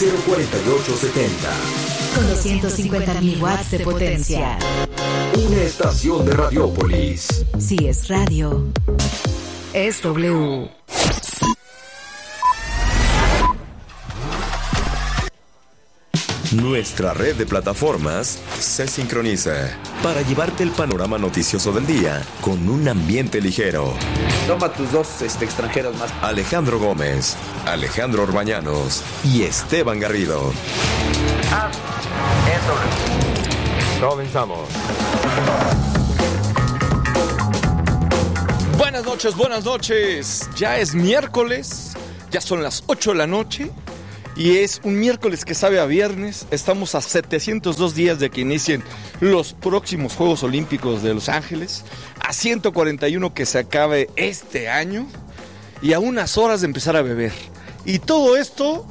04870. Con 250.000 watts de potencia. Una estación de Radiópolis. Si es radio, es W. Nuestra red de plataformas se sincroniza para llevarte el panorama noticioso del día con un ambiente ligero. Toma tus dos extranjeros más. Alejandro Gómez, Alejandro Orbañanos y Esteban Garrido. Comenzamos. Buenas noches. Ya es miércoles, ya son las 8 de la noche. Y es un miércoles que sabe a viernes. Estamos a 702 días de que inicien los próximos Juegos Olímpicos de Los Ángeles. A 141 que se acabe este año. Y a unas horas de empezar a beber. Y todo esto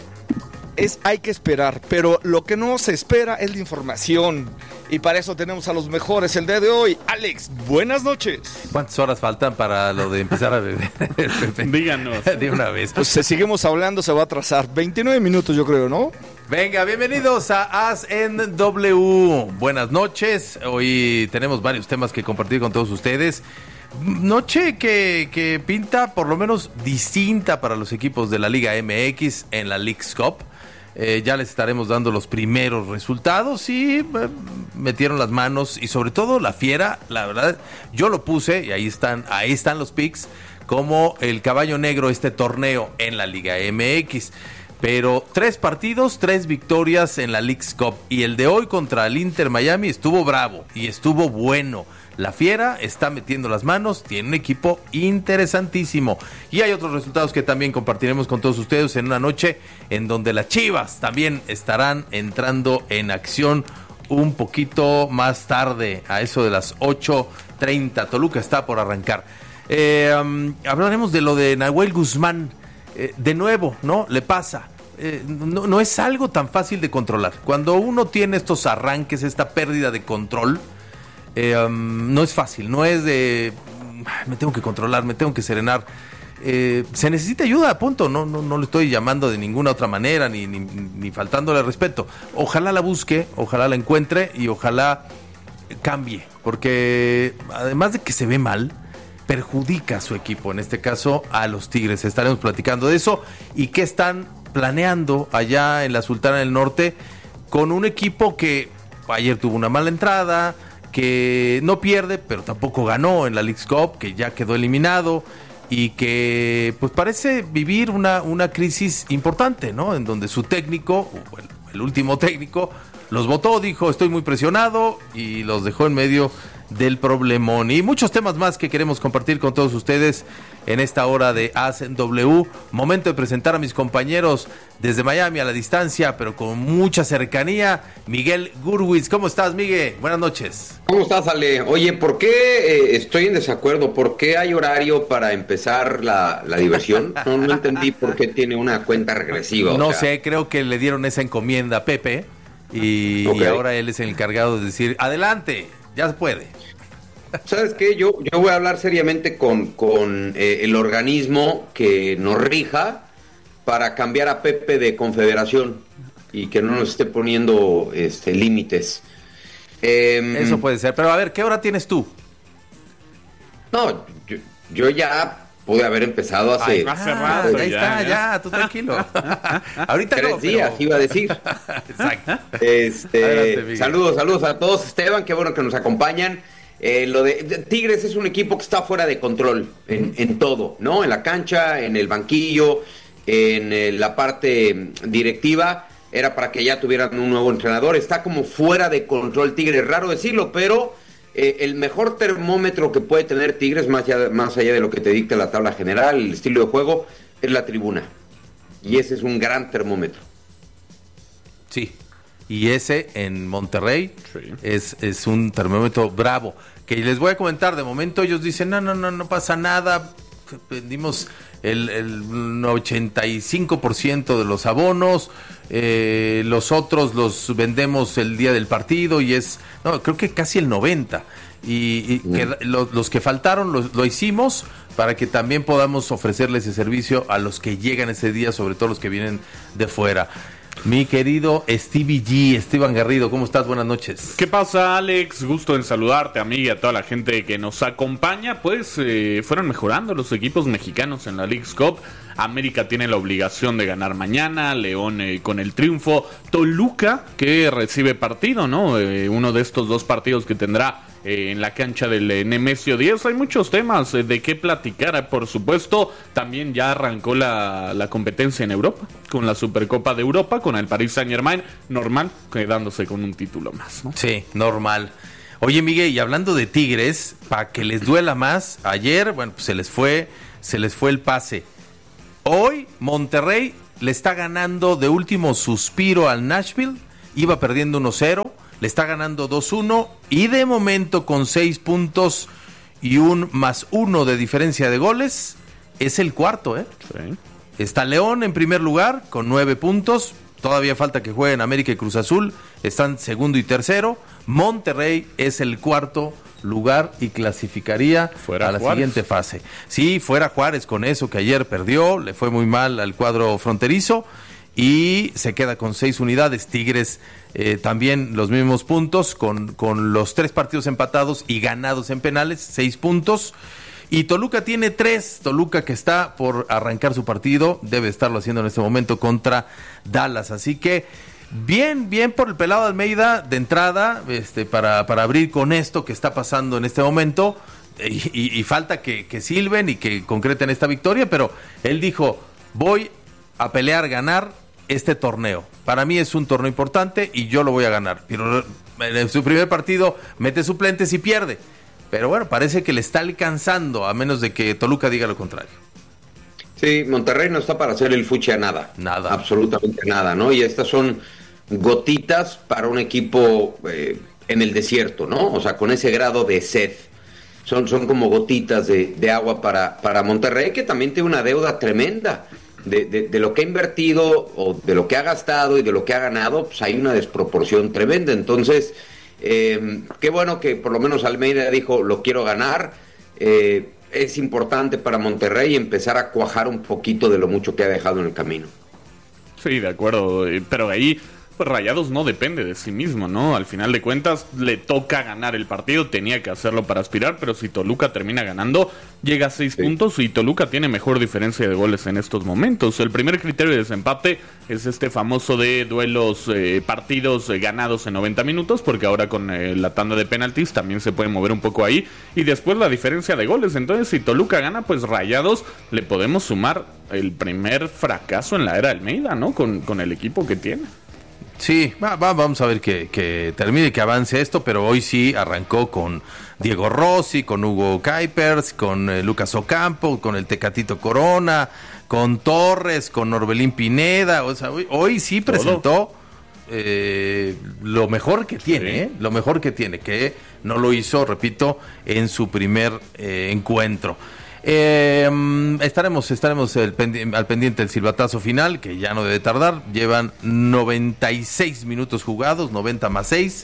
hay que esperar. Pero lo que no se espera es la información. Y para eso tenemos a los mejores el día de hoy. Alex, buenas noches. ¿Cuántas horas faltan para lo de empezar a beber? Díganos. De una vez. Pues si seguimos hablando se va a atrasar. 29 minutos yo creo, ¿no? Venga, bienvenidos a As en W. Buenas noches. Hoy tenemos varios temas que compartir con todos ustedes. Noche que pinta por lo menos distinta para los equipos de la Liga MX en la Leagues Cup. Ya les estaremos dando los primeros resultados y metieron las manos y sobre todo la Fiera, la verdad, yo lo puse y ahí están los picks como el caballo negro este torneo en la Liga MX. Pero 3 partidos, 3 victorias en la Leagues Cup y el de hoy contra el Inter Miami estuvo bravo y estuvo bueno. La Fiera está metiendo las manos, tiene un equipo interesantísimo. Y hay otros resultados que también compartiremos con todos ustedes en una noche en donde las Chivas también estarán entrando en acción un poquito más tarde, a eso de las 8:30. Toluca está por arrancar. Hablaremos de lo de Nahuel Guzmán. De nuevo, ¿no? Le pasa. No es algo tan fácil de controlar. Cuando uno tiene estos arranques, esta pérdida de control, no es fácil, no es de me tengo que controlar, me tengo que serenar. Se necesita ayuda, punto. No lo estoy llamando de ninguna otra manera, ni faltándole respeto. Ojalá la busque, ojalá la encuentre y ojalá cambie, porque además de que se ve mal, perjudica a su equipo, en este caso a los Tigres. Estaremos platicando de eso y qué están planeando allá en la Sultana del Norte con un equipo que ayer tuvo una mala entrada, que no pierde, pero tampoco ganó en la Leagues Cup, que ya quedó eliminado y que pues parece vivir una crisis importante, ¿no? En donde su técnico, el último técnico, los votó, dijo estoy muy presionado y los dejó en medio del problemón. Y muchos temas más que queremos compartir con todos ustedes en esta hora de As en W. Momento de presentar a mis compañeros desde Miami a la distancia, pero con mucha cercanía. Miguel Gurwitz, ¿cómo estás, Miguel? Buenas noches. ¿Cómo estás, Ale? Oye, ¿por qué estoy en desacuerdo? ¿Por qué hay horario para empezar la diversión? No entendí por qué tiene una cuenta regresiva. No sé, creo que le dieron esa encomienda a Pepe y ahora él es el encargado de decir, adelante, ya se puede. ¿Sabes qué? Yo voy a hablar seriamente con el organismo que nos rija para cambiar a Pepe de confederación y que no nos esté poniendo límites. Eso puede ser, pero a ver, ¿qué hora tienes tú? No, yo ya pude haber empezado hace... rato ahí está, ya, tú tranquilo. Ahorita 3 días, iba a decir. Exacto. Adelante, saludos a todos. Esteban, qué bueno que nos acompañan. Lo de Tigres es un equipo que está fuera de control en todo, ¿no? En la cancha, en el banquillo, en la parte directiva. Era para que ya tuvieran un nuevo entrenador. Está como fuera de control Tigres, raro decirlo, pero el mejor termómetro que puede tener Tigres, más allá de lo que te dicta la tabla general, el estilo de juego, es la tribuna. Y ese es un gran termómetro. Sí. Y ese en Monterrey es un termómetro bravo. Que les voy a comentar, de momento ellos dicen, no pasa nada. Vendimos el 85% de los abonos, los otros los vendemos el día del partido creo que casi el 90%. Que los que faltaron lo hicimos para que también podamos ofrecerles ese servicio a los que llegan ese día, sobre todo los que vienen de fuera. Mi querido Stevie G, Esteban Garrido, ¿cómo estás? Buenas noches. ¿Qué pasa, Alex? Gusto en saludarte, a mí y a toda la gente que nos acompaña. Pues fueron mejorando los equipos mexicanos en la Leagues Cup. América tiene la obligación de ganar mañana, León con el triunfo, Toluca que recibe partido, ¿no? Uno de estos dos partidos que tendrá en la cancha del Nemesio 10. Hay muchos temas de qué platicar, por supuesto. También ya arrancó la competencia en Europa, con la Supercopa de Europa, con el Paris Saint-Germain, normal, quedándose con un título más, ¿no? Sí, normal. Oye, Miguel, y hablando de Tigres, para que les duela más, ayer, bueno, pues se les fue el pase. Hoy Monterrey le está ganando de último suspiro al Nashville, iba perdiendo 1-0, le está ganando 2-1 y de momento con 6 puntos y un +1 de diferencia de goles, es el cuarto, ¿eh? Sí. Está León en primer lugar con 9 puntos, todavía falta que jueguen América y Cruz Azul, están segundo y tercero, Monterrey es el cuarto lugar y clasificaría fuera a la Juárez. Siguiente fase. Sí, fuera Juárez con eso que ayer perdió, le fue muy mal al cuadro fronterizo y se queda con 6 unidades. Tigres también los mismos puntos con los 3 partidos empatados y ganados en penales, 6 puntos. Y Toluca tiene 3, Toluca que está por arrancar su partido, debe estarlo haciendo en este momento contra Dallas, así que bien por el pelado Almeida de entrada, para abrir con esto que está pasando en este momento, y falta que silben y que concreten esta victoria, pero él dijo, voy a pelear, ganar este torneo. Para mí es un torneo importante y yo lo voy a ganar. Pero en su primer partido mete suplentes y pierde. Pero bueno, parece que le está alcanzando, a menos de que Toluca diga lo contrario. Sí, Monterrey no está para hacer el fuchi a nada. Nada. Absolutamente nada, ¿no? Y estas son gotitas para un equipo en el desierto, ¿no? O sea, con ese grado de sed. Son como gotitas de agua para Monterrey, que también tiene una deuda tremenda. De lo que ha invertido o de lo que ha gastado y de lo que ha ganado, pues hay una desproporción tremenda. Entonces, qué bueno que por lo menos Almeida dijo, lo quiero ganar. Es importante para Monterrey empezar a cuajar un poquito de lo mucho que ha dejado en el camino. Sí, de acuerdo, pero ahí pues Rayados no depende de sí mismo, ¿no? Al final de cuentas le toca ganar el partido, tenía que hacerlo para aspirar, pero si Toluca termina ganando, llega a 6 puntos y Toluca tiene mejor diferencia de goles en estos momentos. El primer criterio de desempate es este famoso de duelos, partidos ganados en 90 minutos, porque ahora con la tanda de penaltis también se puede mover un poco ahí, y después la diferencia de goles. Entonces si Toluca gana, pues Rayados le podemos sumar el primer fracaso en la era Almeida, ¿no? Con el equipo que tiene. Sí, vamos a ver que termine, que avance esto, pero hoy sí arrancó con Diego Rossi, con Hugo Kuipers, con Lucas Ocampo, con el Tecatito Corona, con Torres, con Orbelín Pineda. O sea, hoy sí presentó lo mejor que tiene, sí. Lo mejor que tiene, que no lo hizo, repito, en su primer encuentro. Estaremos al pendiente del silbatazo final, que ya no debe tardar. Llevan 96 minutos jugados, 90 más 6.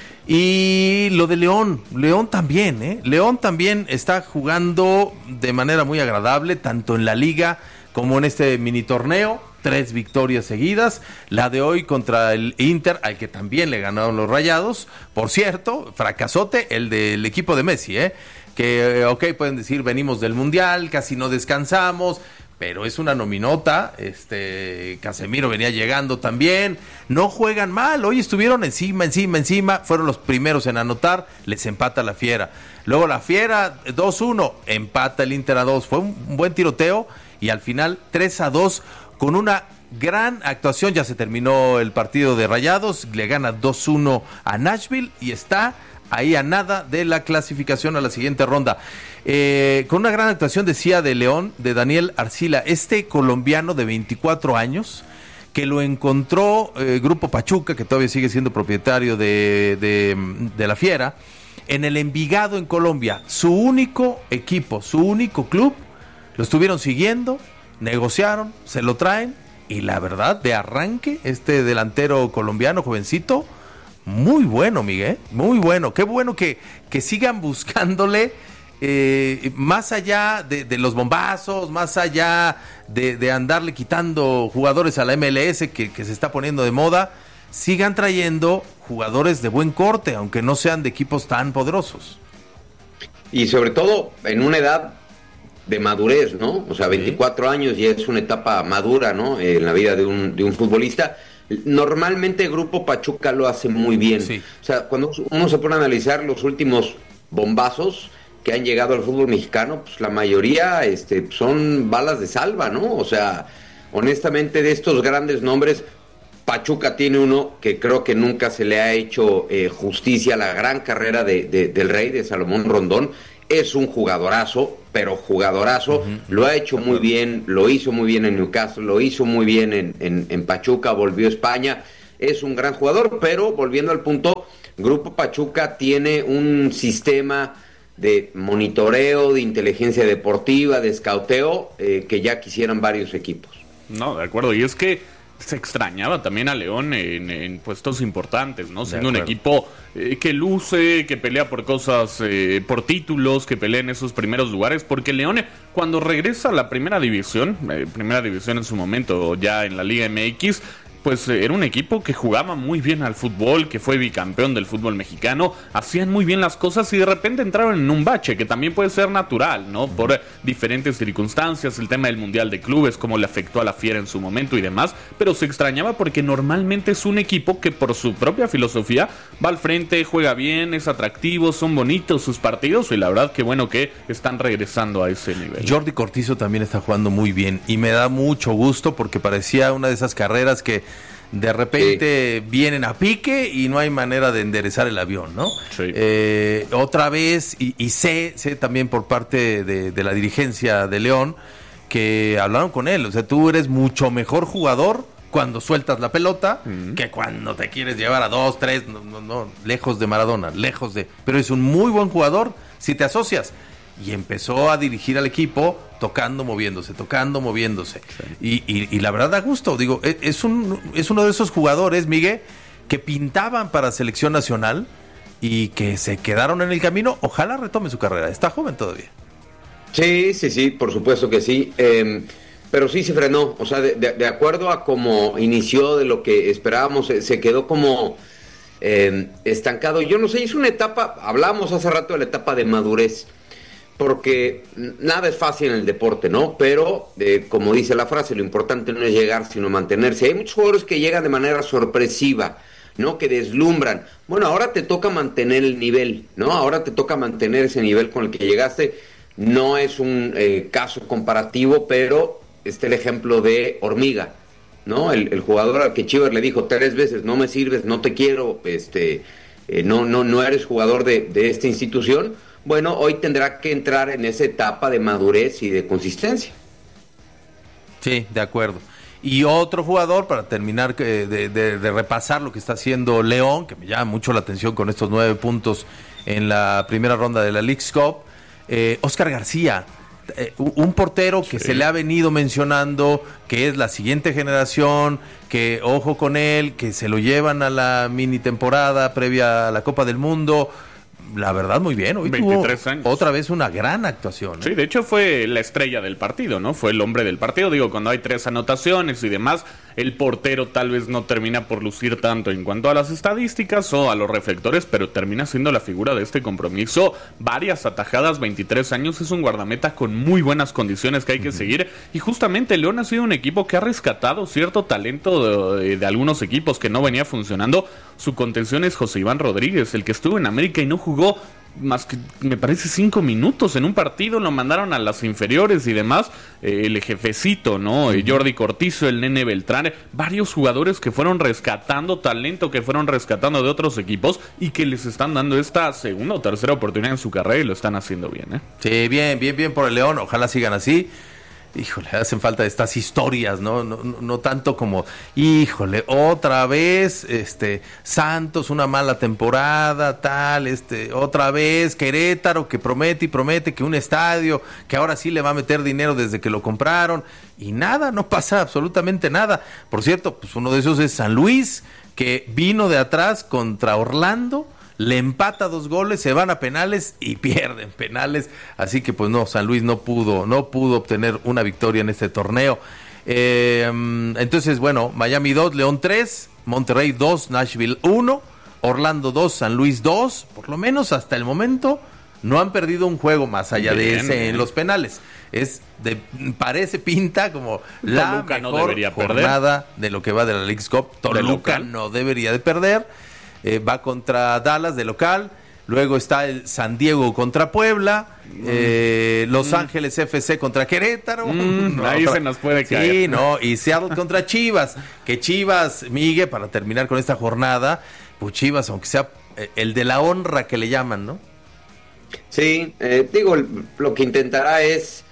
Y lo de León también, León también está jugando de manera muy agradable, tanto en la liga como en este mini torneo. 3 victorias seguidas, la de hoy contra el Inter, al que también le ganaron los Rayados. Por cierto, fracasote el del equipo de Messi, que, pueden decir, venimos del Mundial, casi no descansamos, pero es una nominota. Casemiro venía llegando también, no juegan mal, hoy estuvieron encima, fueron los primeros en anotar, les empata la Fiera. Luego la Fiera 2-1, empata el Inter a 2, fue un buen tiroteo, y al final 3-2, con una gran actuación. Ya se terminó el partido de Rayados, le gana 2-1 a Nashville y está ahí a nada de la clasificación a la siguiente ronda. Con una gran actuación, decía, de León, de Daniel Arcila, este colombiano de 24 años, que lo encontró Grupo Pachuca, que todavía sigue siendo propietario de la Fiera, en el Envigado, en Colombia. Su único equipo, su único club, lo estuvieron siguiendo, negociaron, se lo traen, y la verdad, de arranque, este delantero colombiano, jovencito, muy bueno, Miguel, muy bueno. Qué bueno que sigan buscándole más allá de los bombazos, más allá de andarle quitando jugadores a la MLS que se está poniendo de moda, sigan trayendo jugadores de buen corte, aunque no sean de equipos tan poderosos. Y sobre todo en una edad de madurez, ¿no? O sea, 24 años ya es una etapa madura, ¿no? En la vida de un futbolista. Normalmente el Grupo Pachuca lo hace muy bien. Sí. O sea, cuando uno se pone a analizar los últimos bombazos que han llegado al fútbol mexicano, pues la mayoría son balas de salva, ¿no? O sea, honestamente, de estos grandes nombres, Pachuca tiene uno que creo que nunca se le ha hecho justicia a la gran carrera del Rey, de Salomón Rondón. Es un jugadorazo, pero jugadorazo. Lo ha hecho muy bien, lo hizo muy bien en Newcastle, lo hizo muy bien en Pachuca, volvió a España. Es un gran jugador, pero volviendo al punto, Grupo Pachuca tiene un sistema de monitoreo, de inteligencia deportiva, de escauteo, que ya quisieran varios equipos. No, de acuerdo, y es que se extrañaba también a León en puestos importantes, ¿no? Siendo un equipo que luce, que pelea por cosas, por títulos, que pelea en esos primeros lugares, porque León, cuando regresa a la primera división en su momento, ya en la Liga MX, pues era un equipo que jugaba muy bien al fútbol, que fue bicampeón del fútbol mexicano, hacían muy bien las cosas y de repente entraron en un bache, que también puede ser natural, ¿no? Por diferentes circunstancias, el tema del Mundial de Clubes, cómo le afectó a la Fiera en su momento y demás, pero se extrañaba porque normalmente es un equipo que por su propia filosofía va al frente, juega bien, es atractivo, son bonitos sus partidos y la verdad que bueno que están regresando a ese nivel. Jordi Cortizo también está jugando muy bien y me da mucho gusto porque parecía una de esas carreras que de repente vienen a pique y no hay manera de enderezar el avión, ¿no? Sí. Otra vez, y sé también por parte de la dirigencia de León, que hablaron con él, o sea, tú eres mucho mejor jugador cuando sueltas la pelota que cuando te quieres llevar a 2, 3, no, lejos de Maradona, pero es un muy buen jugador si te asocias. Y empezó a dirigir al equipo tocando, moviéndose. Sí. Y la verdad da gusto. Digo, es uno de esos jugadores, Miguel, que pintaban para selección nacional y que se quedaron en el camino. Ojalá retome su carrera. Está joven todavía. Sí, por supuesto que sí. Pero sí se frenó. O sea, de acuerdo a cómo inició, de lo que esperábamos, se quedó como estancado. Yo no sé, es una etapa, hablamos hace rato de la etapa de madurez. Porque nada es fácil en el deporte, ¿no? Pero, como dice la frase, lo importante no es llegar, sino mantenerse. Hay muchos jugadores que llegan de manera sorpresiva, ¿no? Que deslumbran. Bueno, ahora te toca mantener el nivel, ¿no? Ahora te toca mantener ese nivel con el que llegaste. No es un caso comparativo, pero está el ejemplo de Hormiga, ¿no? El jugador al que Chiver le dijo 3 veces, no me sirves, no te quiero, no eres jugador de esta institución. Bueno, hoy tendrá que entrar en esa etapa de madurez y de consistencia. Sí, de acuerdo. Y otro jugador, para terminar de repasar lo que está haciendo León, que me llama mucho la atención con estos 9 puntos en la primera ronda de la Leagues Cup, Oscar García, un portero que se le ha venido mencionando, que es la siguiente generación, que ojo con él, que se lo llevan a la mini temporada previa a la Copa del Mundo. La verdad, muy bien. Hoy 23 años. Otra vez una gran actuación, ¿eh? Sí, de hecho fue la estrella del partido, ¿no? Fue el hombre del partido. Digo, cuando hay 3 anotaciones y demás, el portero tal vez no termina por lucir tanto en cuanto a las estadísticas o a los reflectores, pero termina siendo la figura de este compromiso. Varias atajadas, 23 años, es un guardameta con muy buenas condiciones que hay que seguir. Y justamente León ha sido un equipo que ha rescatado cierto talento de algunos equipos que no venía funcionando. Su contención es José Iván Rodríguez, el que estuvo en América y no jugó más que, me parece, 5 minutos en un partido, lo mandaron a las inferiores y demás, el jefecito, ¿no? Jordi Cortizo, el Nene Beltrán, varios jugadores que fueron rescatando talento, que fueron rescatando de otros equipos y que les están dando esta segunda o tercera oportunidad en su carrera y lo están haciendo bien, ¿eh? Sí, bien por el León, ojalá sigan así. Híjole, hacen falta estas historias, no tanto como, híjole, otra vez, Santos, una mala temporada, tal, otra vez, Querétaro, que promete que un estadio, que ahora sí le va a meter dinero desde que lo compraron, y nada, no pasa absolutamente nada. Por cierto, pues uno de esos es San Luis, que vino de atrás contra Orlando, le empata 2 goles, se van a penales y pierden penales, así que pues no, San Luis no pudo obtener una victoria en este torneo. Entonces, bueno, Miami 2, León 3, Monterrey 2, Nashville 1, Orlando 2, San Luis 2, por lo menos hasta el momento no han perdido un juego más allá de ese en los penales. Parece pinta como la Toluca mejor no debería jornada de lo que va de la Leagues Cup. Toluca no debería de perder. Va contra Dallas de local. Luego está el San Diego contra Puebla. Los Ángeles FC contra Querétaro. Ahí se nos puede caer. Sí, no. Y Seattle contra Chivas. Que Chivas, Miguel, para terminar con esta jornada, pues Chivas, aunque sea el de la honra que le llaman, ¿no? Sí, digo, lo que intentará es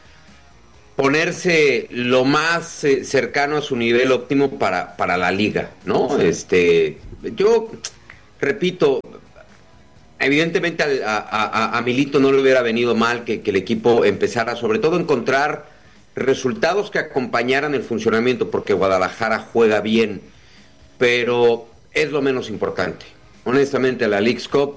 ponerse lo más cercano a su nivel óptimo para la liga, ¿no? Yo repito, evidentemente a Milito no le hubiera venido mal que el equipo empezara, sobre todo, a encontrar resultados que acompañaran el funcionamiento, porque Guadalajara juega bien, pero es lo menos importante. Honestamente, la Leagues Cup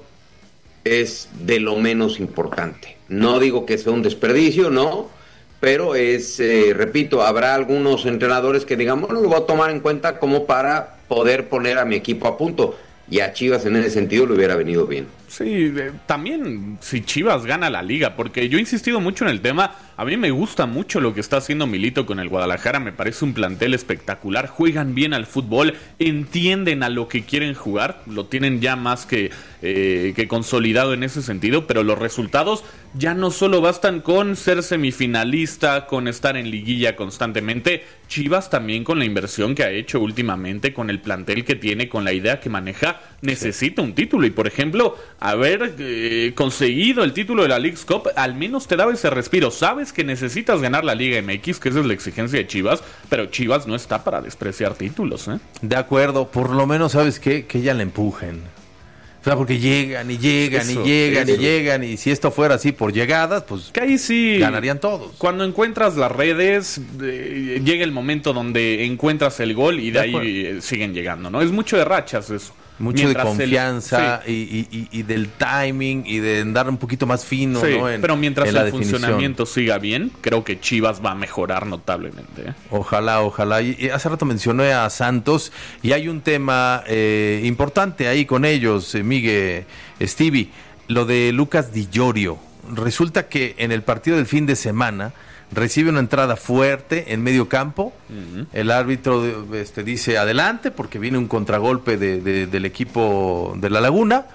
es de lo menos importante. No digo que sea un desperdicio, no, pero repito, habrá algunos entrenadores que digan, bueno, lo voy a tomar en cuenta como para poder poner a mi equipo a punto. Y a Chivas en ese sentido le hubiera venido bien. Sí, también si Chivas gana la liga, porque yo he insistido mucho en el tema. A mí me gusta mucho lo que está haciendo Milito con el Guadalajara, me parece un plantel espectacular, juegan bien al fútbol, entienden a lo que quieren jugar, lo tienen ya más que consolidado en ese sentido, pero los resultados ya no solo bastan con ser semifinalista, con estar en liguilla constantemente. Chivas también, con la inversión que ha hecho últimamente, con el plantel que tiene, con la idea que maneja, necesita un título. Y por ejemplo, haber conseguido el título de la Leagues Cup al menos te daba ese respiro. Sabes que necesitas ganar la Liga MX, que esa es la exigencia de Chivas, pero Chivas no está para despreciar títulos, ¿eh? De acuerdo, por lo menos, ¿sabes qué? Que ya le empujen. O sea, porque llegan y llegan, y si esto fuera así por llegadas, pues que ahí sí ganarían todos. Cuando encuentras las redes, llega el momento donde encuentras el gol y de ahí siguen llegando, ¿no? Es mucho de rachas eso. Mucho de confianza y del timing y de andar un poquito más fino, sí, ¿no? Pero mientras el funcionamiento siga bien, creo que Chivas va a mejorar notablemente, ¿eh? Ojalá. Y hace rato mencioné a Santos y hay un tema importante ahí con ellos, Miguel, Stevie, lo de Lucas Di Llorio. Resulta que en el partido del fin de semana recibe una entrada fuerte en medio campo. Uh-huh. El árbitro dice adelante porque viene un contragolpe del equipo de La Laguna.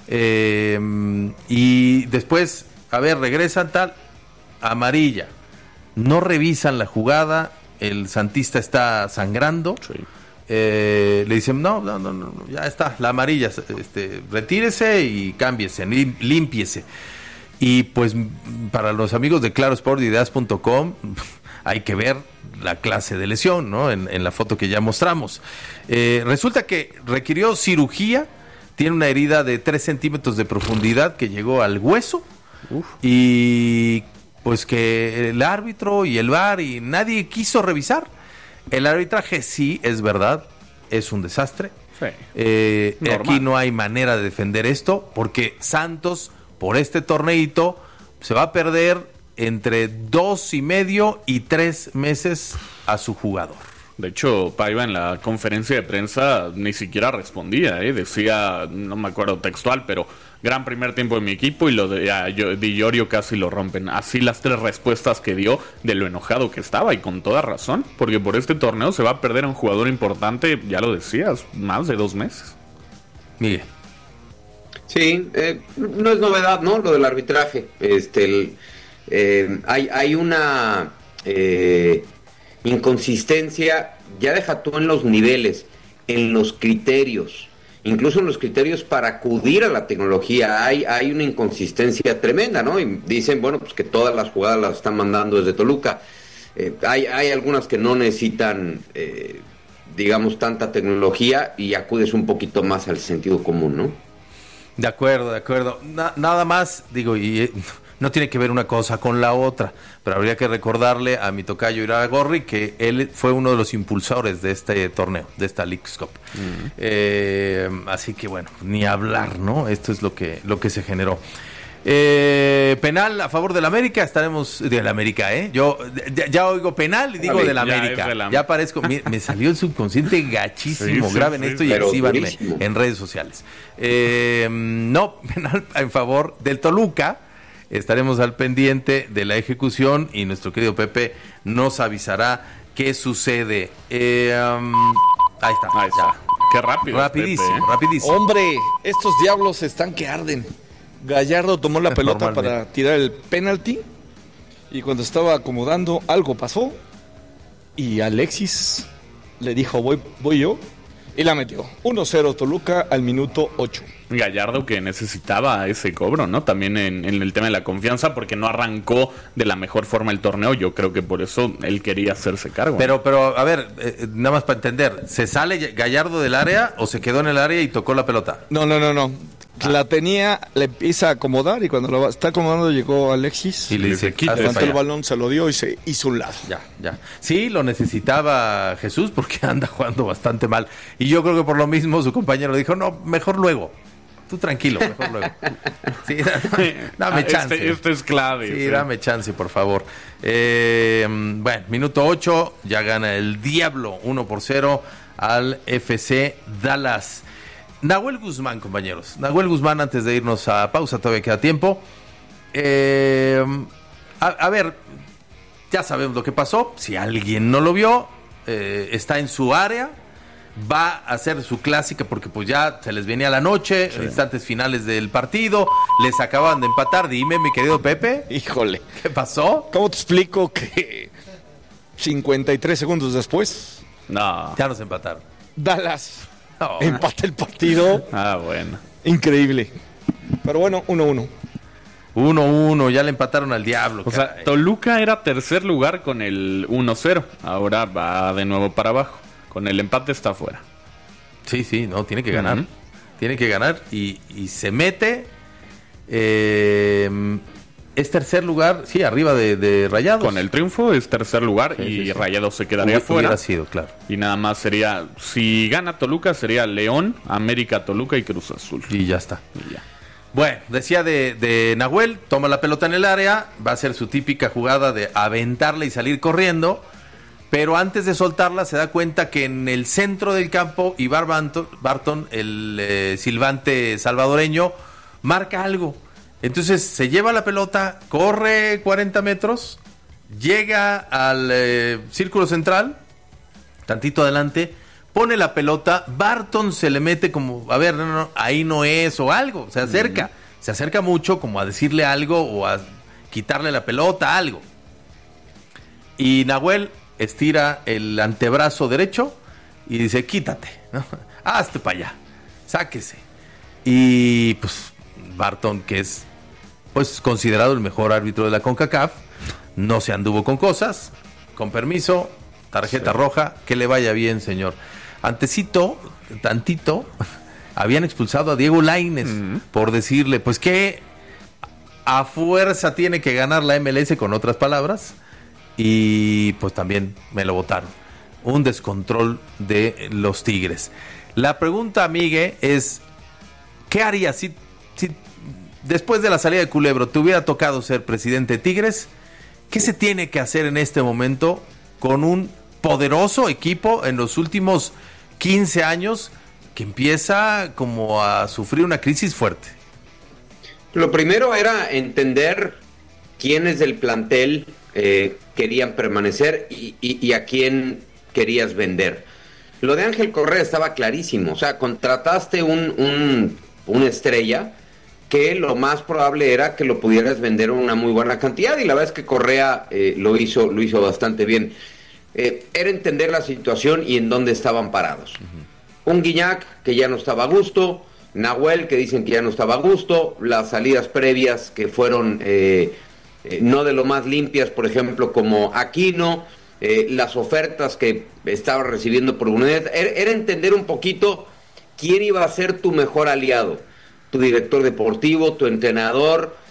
Y después, regresan amarilla. No revisan la jugada. El santista está sangrando. Sí. Le dicen, no, ya está, la amarilla. Retírese y cámbiese, límpiese. Y pues para los amigos de Claro Sport y ideas.com hay que ver la clase de lesión, ¿no? En la foto que ya mostramos. Resulta que requirió cirugía, tiene una herida de 3 centímetros de profundidad que llegó al hueso. Uf. Y pues que el árbitro y el VAR y nadie quiso revisar. El arbitraje sí, es verdad, es un desastre. Sí. Aquí no hay manera de defender esto porque Santos, por este torneito, se va a perder entre 2.5 y 3 meses a su jugador. De hecho, Paiva en la conferencia de prensa ni siquiera respondía, decía, no me acuerdo textual, pero gran primer tiempo de mi equipo y lo de Di Llorio casi lo rompen. Así las 3 respuestas que dio de lo enojado que estaba, y con toda razón, porque por este torneo se va a perder a un jugador importante, ya lo decías, más de 2 meses. Miguel. Sí, no es novedad, ¿no? Lo del arbitraje. Hay una inconsistencia, ya deja tú en los niveles, en los criterios, incluso en los criterios para acudir a la tecnología. Hay una inconsistencia tremenda, ¿no? Y dicen, bueno, pues que todas las jugadas las están mandando desde Toluca. Hay algunas que no necesitan, digamos, tanta tecnología y acudes un poquito más al sentido común, ¿no? De acuerdo. Nada más, digo, y No tiene que ver una cosa con la otra, pero habría que recordarle a mi tocayo Iragorri que él fue uno de los impulsores de este torneo, de esta Leagues Cup. Así que bueno, ni hablar, ¿no? Esto es lo que se generó. Penal a favor del América, estaremos de la América, yo ya oigo penal y digo de la América, ya parezco, me salió el subconsciente gachísimo, graben esto y exhíbanme en redes sociales. No, penal en favor del Toluca. Estaremos al pendiente de la ejecución y nuestro querido Pepe nos avisará qué sucede. Ahí está. Qué rápido. Rapidísimo, Pepe, rapidísimo. Hombre, estos diablos están que arden. Gallardo tomó la pelota para tirar el penalti y cuando estaba acomodando algo pasó y Alexis le dijo voy yo y la metió. 1-0 Toluca al minuto 8. Gallardo que necesitaba ese cobro, ¿no? También en el tema de la confianza, porque no arrancó de la mejor forma el torneo. Yo creo que por eso él quería hacerse cargo. Pero a ver, nada más para entender, ¿se sale Gallardo del área o se quedó en el área y tocó la pelota? No. La tenía, le empieza a acomodar y cuando lo está acomodando llegó Alexis y le dice, levantó el balón, se lo dio y se hizo un lado. Ya. Sí, lo necesitaba Jesús porque anda jugando bastante mal. Y yo creo que por lo mismo su compañero dijo, no, mejor luego. Tú tranquilo, mejor luego. Sí, dame chance. Esto es clave. Sí, dame chance, por favor. Bueno, minuto 8, ya gana el Diablo 1-0 al FC Dallas. Nahuel Guzmán, compañeros. Nahuel Guzmán, antes de irnos a pausa, todavía queda tiempo. A ver, ya sabemos lo que pasó. Si alguien no lo vio, está en su área. Va a hacer su clásica porque pues ya se les venía la noche, instantes finales del partido, les acaban de empatar. Dime, mi querido Pepe. Híjole. ¿Qué pasó? ¿Cómo te explico que 53 segundos después? No. Ya nos empataron. Dallas empata el partido. Bueno. Increíble. Pero bueno, 1-1. 1-1, ya le empataron al Diablo. O sea, Toluca era tercer lugar con el 1-0. Ahora va de nuevo para abajo. Con el empate está afuera. Sí, no, tiene que ganar. Tiene que ganar y se mete. Es tercer lugar, sí, arriba de Rayados. Con el triunfo es tercer lugar y Rayados se quedaría fuera. Hubiera sido, claro. Y nada más sería, si gana Toluca, sería León, América, Toluca y Cruz Azul. Y ya está. Bueno, decía de Nahuel, toma la pelota en el área, va a ser su típica jugada de aventarla y salir corriendo. Pero antes de soltarla se da cuenta que en el centro del campo Ibar Barton, el silbante salvadoreño, marca algo. Entonces se lleva la pelota, corre 40 metros, llega al círculo central, tantito adelante, pone la pelota, Barton se le mete como, a ver, no, ahí no es, o algo, se acerca mucho como a decirle algo o a quitarle la pelota, algo. Y Nahuel estira el antebrazo derecho y dice, quítate, ¿no? Hazte para allá, sáquese. Y pues Barton, que es pues considerado el mejor árbitro de la CONCACAF, no se anduvo con cosas, con permiso, tarjeta roja, que le vaya bien, señor. Tantito, habían expulsado a Diego Lainez por decirle, pues que a fuerza tiene que ganar la MLS, con otras palabras. Y pues también me lo votaron. Un descontrol de los Tigres. La pregunta, Migue, es: ¿qué harías si después de la salida de Culebro te hubiera tocado ser presidente de Tigres? ¿Qué se tiene que hacer en este momento con un poderoso equipo en los últimos 15 años que empieza como a sufrir una crisis fuerte? Lo primero era entender quiénes del plantel querían permanecer y a quién querías vender. Lo de Ángel Correa estaba clarísimo, o sea, contrataste una estrella que lo más probable era que lo pudieras vender una muy buena cantidad, y la verdad es que Correa lo hizo bastante bien. Era entender la situación y en dónde estaban parados. Un Guiñac que ya no estaba a gusto, Nahuel que dicen que ya no estaba a gusto, las salidas previas que fueron no de lo más limpias, por ejemplo, como Aquino, las ofertas que estaba recibiendo por UNED. Era entender un poquito quién iba a ser tu mejor aliado, tu director deportivo, tu entrenador,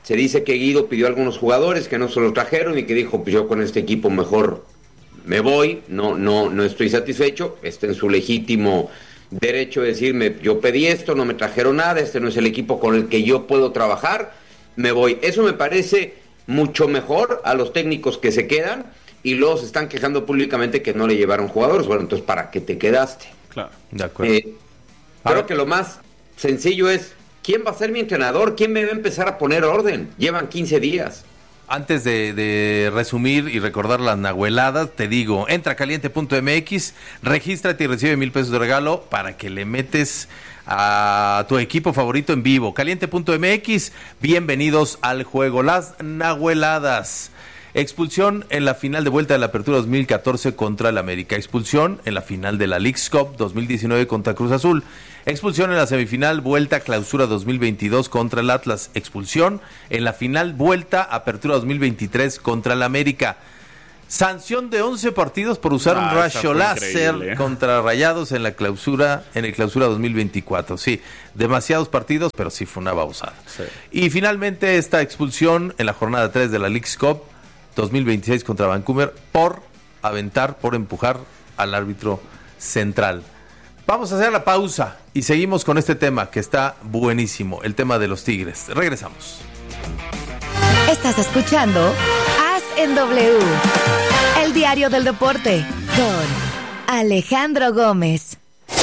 Se dice que Guido pidió a algunos jugadores que no se los trajeron y que dijo, pues yo con este equipo mejor me voy, no estoy satisfecho. Está en su legítimo derecho de decirme, yo pedí esto, no me trajeron nada, este no es el equipo con el que yo puedo trabajar, me voy. Eso me parece mucho mejor a los técnicos que se quedan y luego se están quejando públicamente que no le llevaron jugadores. Bueno, entonces, ¿para qué te quedaste? Claro, de acuerdo. Creo que lo más sencillo es, ¿quién va a ser mi entrenador? ¿Quién me va a empezar a poner orden? Llevan 15 días. Antes de resumir y recordar las nahueladas, te digo, entra a caliente.mx, regístrate y recibe $1,000 de regalo para que le metes a tu equipo favorito en vivo. Caliente.mx, bienvenidos al juego. Las nahueladas. Expulsión en la final de vuelta de la Apertura 2014 contra el América. Expulsión en la final de la Leagues Cup 2019 contra Cruz Azul. Expulsión en la semifinal vuelta Clausura 2022 contra el Atlas. Expulsión en la final vuelta Apertura 2023 contra el América. Sanción de 11 partidos por usar un rayo láser contra Rayados en la Clausura, en el Clausura 2024. Sí, demasiados partidos, pero sí fue una babosada. Sí. Y finalmente esta expulsión en la jornada 3 de la Leagues Cup 2026 contra Vancouver por empujar al árbitro central. Vamos a hacer la pausa y seguimos con este tema que está buenísimo, el tema de los Tigres. Regresamos. Estás escuchando As en W, el diario del deporte, con Alejandro Gómez.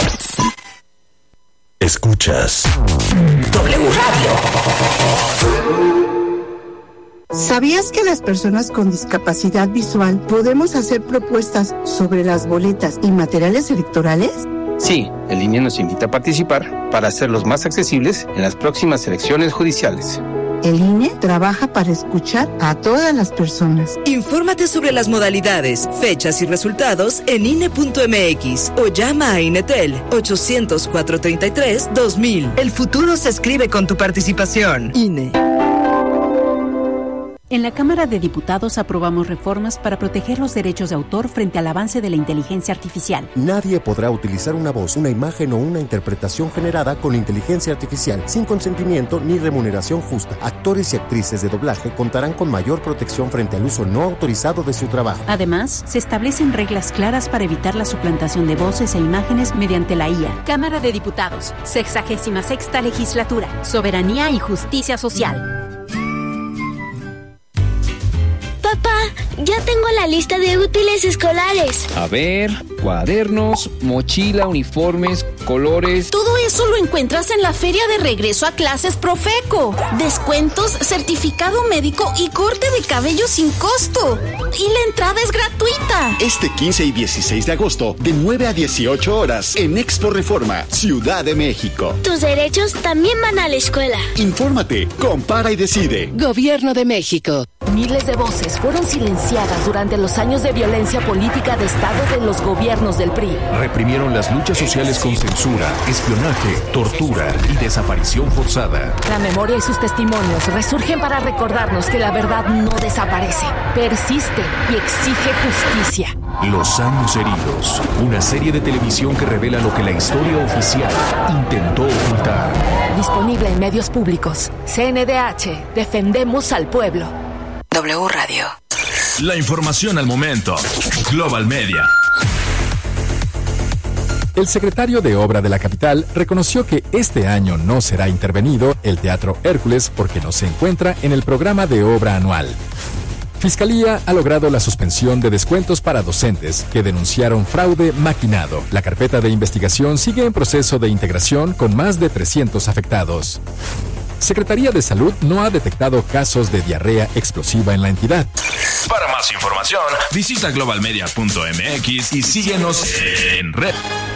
Escuchas W Radio. ¿Sabías que las personas con discapacidad visual podemos hacer propuestas sobre las boletas y materiales electorales? Sí, el INE nos invita a participar para hacerlos más accesibles en las próximas elecciones judiciales. El INE trabaja para escuchar a todas las personas. Infórmate sobre las modalidades, fechas y resultados en INE.mx o llama a INETEL 800-433-2000. El futuro se escribe con tu participación. INE. En la Cámara de Diputados aprobamos reformas para proteger los derechos de autor frente al avance de la inteligencia artificial. Nadie podrá utilizar una voz, una imagen o una interpretación generada con inteligencia artificial sin consentimiento ni remuneración justa. Actores y actrices de doblaje contarán con mayor protección frente al uso no autorizado de su trabajo. Además, se establecen reglas claras para evitar la suplantación de voces e imágenes mediante la IA. Cámara de Diputados, 66ª Legislatura, Soberanía y Justicia Social. Papá, ya tengo la lista de útiles escolares. A ver, cuadernos, mochila, uniformes, colores. Todo eso lo encuentras en la Feria de Regreso a Clases Profeco. Descuentos, certificado médico y corte de cabello sin costo. Y la entrada es gratuita. Este 15 y 16 de agosto, de 9 a 18 horas, en Expo Reforma, Ciudad de México. Tus derechos también van a la escuela. Infórmate, compara y decide. Gobierno de México. Miles de voces fueron silenciadas durante los años de violencia política de Estado de los gobiernos del PRI. Reprimieron las luchas sociales con censura, espionaje, tortura y desaparición forzada. La memoria y sus testimonios resurgen para recordarnos que la verdad no desaparece, persiste y exige justicia. Los años heridos, una serie de televisión que revela lo que la historia oficial intentó ocultar. Disponible en medios públicos. CNDH, defendemos al pueblo. W Radio. La información al momento. Global Media. El secretario de Obra de la capital reconoció que este año no será intervenido el Teatro Hércules porque no se encuentra en el programa de obra anual. Fiscalía ha logrado la suspensión de descuentos para docentes que denunciaron fraude maquinado. La carpeta de investigación sigue en proceso de integración con más de 300 afectados. Secretaría de Salud no ha detectado casos de diarrea explosiva en la entidad. Para más información, visita globalmedia.mx y síguenos en red.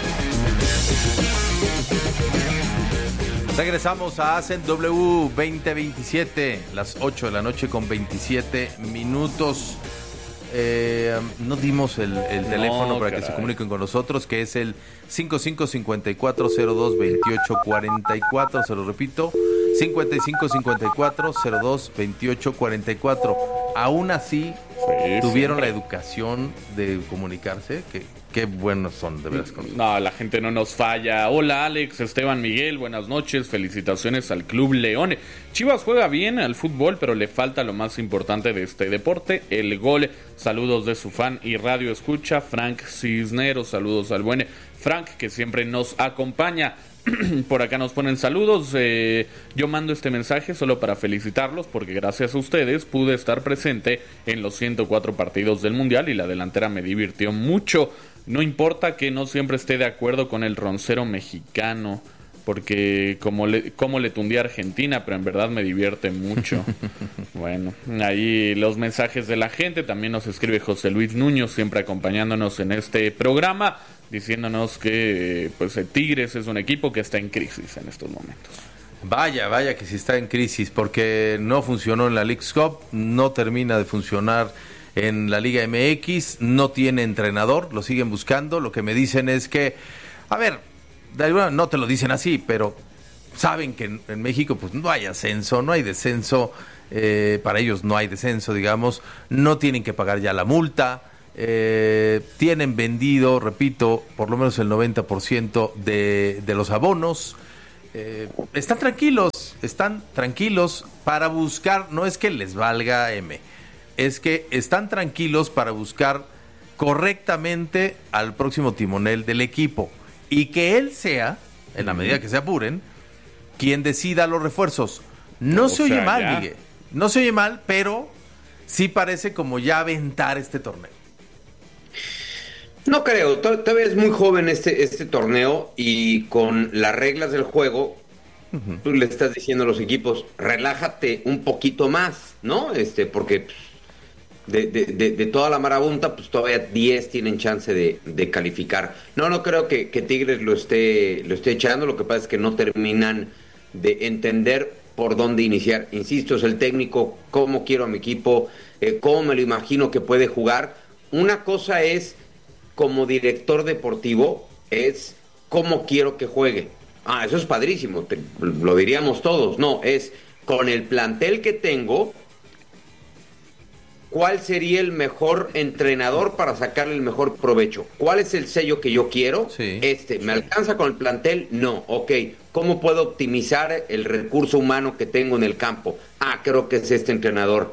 Regresamos a Hacen W 2027, las 8 de la noche con 27 minutos. No dimos el teléfono para que se comuniquen con nosotros, que es el 5554-02-2844. Se lo repito, 5554-02-2844. Aún así, tuvieron la educación de comunicarse, que Qué buenos son, de veras. No, la gente no nos falla. Hola, Alex, Esteban, Miguel, buenas noches. Felicitaciones al Club León. Chivas juega bien al fútbol, pero le falta lo más importante de este deporte, el gol. Saludos de su fan y radio escucha, Frank Cisneros. Saludos al buen Frank, que siempre nos acompaña. Por acá nos ponen saludos. Yo mando este mensaje solo para felicitarlos, porque gracias a ustedes pude estar presente en los 104 partidos del Mundial y la delantera me divirtió mucho. No importa que no siempre esté de acuerdo con el roncero mexicano, porque como le tundí a Argentina, pero en verdad me divierte mucho. Bueno, ahí los mensajes de la gente. También nos escribe José Luis Nuño, siempre acompañándonos en este programa, diciéndonos que pues el Tigres es un equipo que está en crisis en estos momentos. Vaya que sí está en crisis, porque no funcionó en la Leagues Cup, no termina de funcionar en la Liga MX, no tiene entrenador, lo siguen buscando. Lo que me dicen es que, a ver, no te lo dicen así, pero saben que en México pues no hay ascenso, no hay descenso, para ellos no hay descenso, digamos, no tienen que pagar ya la multa, tienen vendido, repito, por lo menos el 90% de los abonos. Están tranquilos para buscar, no es que les valga es que están tranquilos para buscar correctamente al próximo timonel del equipo y que él sea, en la medida que se apuren, quien decida los refuerzos. No se oye mal, Miguel, no se oye mal, pero sí parece como ya aventar este torneo. No creo, todavía es muy joven este torneo, y con las reglas del juego, tú le estás diciendo a los equipos, relájate un poquito más, ¿no? Porque de toda la marabunta, pues todavía 10 tienen chance de calificar. No creo que Tigres lo esté echando. Lo que pasa es que no terminan de entender por dónde iniciar. Insisto, es el técnico, cómo quiero a mi equipo, cómo me lo imagino que puede jugar. Una cosa es, como director deportivo, es cómo quiero que juegue. Eso es padrísimo, lo diríamos todos. No, es con el plantel que tengo, ¿cuál sería el mejor entrenador para sacarle el mejor provecho? ¿Cuál es el sello que yo quiero? Sí. ¿Me alcanza con el plantel? No. Ok. ¿Cómo puedo optimizar el recurso humano que tengo en el campo? Creo que es este entrenador.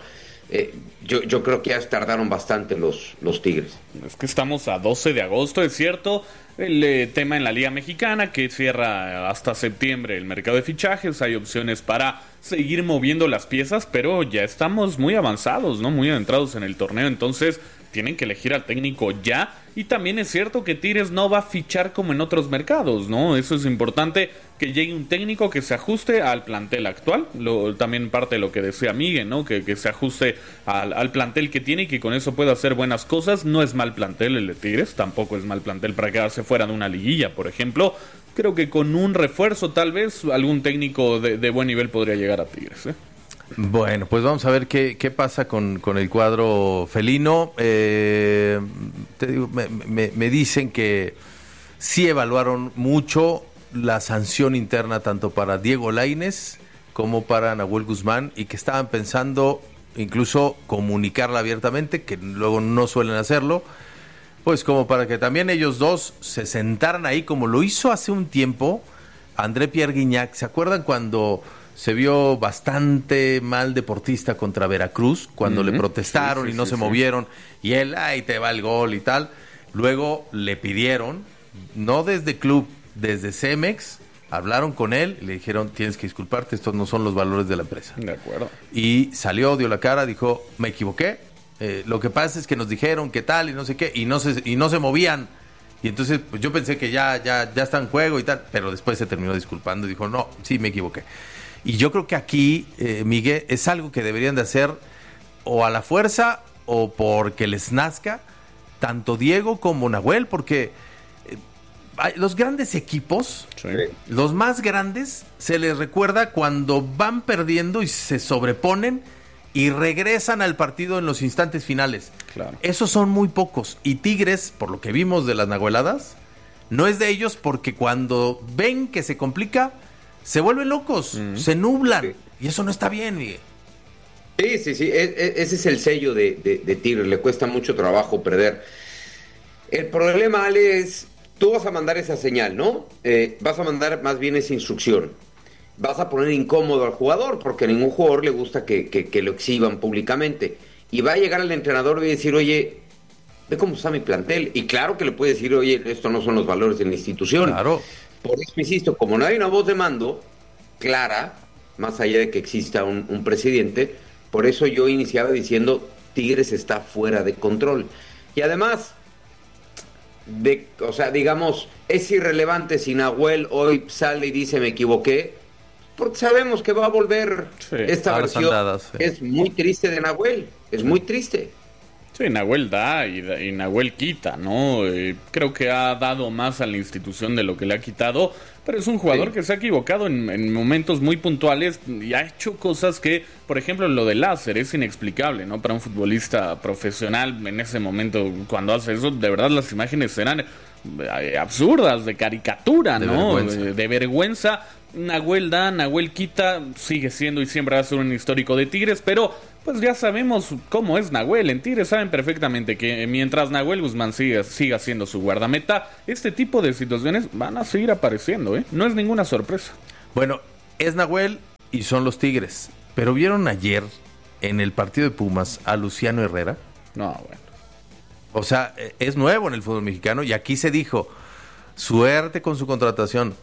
Yo creo que ya tardaron bastante los Tigres. Es que estamos a 12 de agosto, es cierto. El tema en la Liga Mexicana, que cierra hasta septiembre el mercado de fichajes. Hay opciones para seguir moviendo las piezas, pero ya estamos muy avanzados, ¿no? Muy adentrados en el torneo, entonces tienen que elegir al técnico ya. Y también es cierto que Tigres no va a fichar como en otros mercados, ¿no? Eso es importante, que llegue un técnico que se ajuste al plantel actual. También parte de lo que decía Miguel, ¿no? Que se ajuste al plantel que tiene y que con eso pueda hacer buenas cosas. No es mal plantel el de Tigres, tampoco es mal plantel para quedarse fuera de una liguilla, por ejemplo. Creo que con un refuerzo, tal vez, algún técnico de buen nivel podría llegar a Tigres, ¿eh? Bueno, pues vamos a ver qué pasa con el cuadro felino. Te digo, me dicen que sí evaluaron mucho la sanción interna tanto para Diego Lainez como para Nahuel Guzmán, y que estaban pensando incluso comunicarla abiertamente, que luego no suelen hacerlo, pues como para que también ellos dos se sentaran ahí, como lo hizo hace un tiempo André Pierre Guignac. ¿Se acuerdan cuando se vio bastante mal deportista contra Veracruz, cuando le protestaron y no se movieron, y él, ahí te va el gol y tal? Luego le pidieron, no desde club, desde Cemex, hablaron con él y le dijeron, tienes que disculparte, estos no son los valores de la empresa. De acuerdo. Y salió, dio la cara, dijo, me equivoqué, lo que pasa es que nos dijeron que tal y no sé qué, y no se movían. Y entonces pues yo pensé que ya está en juego y tal, pero después se terminó disculpando y dijo, no, sí me equivoqué. Y yo creo que aquí, Miguel, es algo que deberían de hacer o a la fuerza o porque les nazca, tanto Diego como Nahuel, porque los grandes equipos, los más grandes, se les recuerda cuando van perdiendo y se sobreponen y regresan al partido en los instantes finales. Claro. Esos son muy pocos. Y Tigres, por lo que vimos de las nahueladas, no es de ellos, porque cuando ven que se complica, se vuelven locos, se nublan, y eso no está bien, Miguel. Sí, ese es el sello de Tigres, le cuesta mucho trabajo perder. El problema, Ale, es, tú vas a mandar esa señal, ¿no? Vas a mandar más bien esa instrucción. Vas a poner incómodo al jugador, porque a ningún jugador le gusta que lo exhiban públicamente. Y va a llegar el entrenador y va a decir, oye, ve cómo está mi plantel. Y claro que le puede decir, oye, esto no son los valores de la institución. Claro. Por eso insisto, como no hay una voz de mando clara, más allá de que exista un presidente, por eso yo iniciaba diciendo, Tigres está fuera de control. Y además, digamos, es irrelevante si Nahuel hoy sale y dice me equivoqué, porque sabemos que va a volver esta versión. Andadas, sí. Es muy triste de Nahuel, es muy triste. Sí, Nahuel da y Nahuel quita, ¿no? Creo que ha dado más a la institución de lo que le ha quitado, pero es un jugador que se ha equivocado en momentos muy puntuales y ha hecho cosas que, por ejemplo, lo de Láser es inexplicable, ¿no? Para un futbolista profesional en ese momento, cuando hace eso, de verdad las imágenes eran absurdas, de caricatura, ¿no? De vergüenza. Nahuel da, Nahuel quita, sigue siendo y siempre va a ser un histórico de Tigres, pero pues ya sabemos cómo es Nahuel. En Tigres saben perfectamente que mientras Nahuel Guzmán siga siendo su guardameta, este tipo de situaciones van a seguir apareciendo, ¿eh? No es ninguna sorpresa. Bueno, es Nahuel y son los Tigres, pero ¿vieron ayer en el partido de Pumas a Luciano Herrera? No, bueno. O sea, es nuevo en el fútbol mexicano y aquí se dijo, suerte con su contratación,